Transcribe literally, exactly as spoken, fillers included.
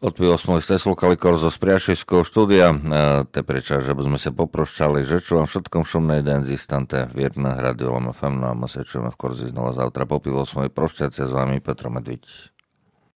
Od pí osem ste slúchali Korzo z Priašišského štúdia. Te priča, že by sme sa poproščali, že čo vám všetkom šumnej den zistante Vierna Radio L M F M, no a my sa čujeme v Korzi znova zautra po pí osem. Prošťacia s vami Petro Medvič.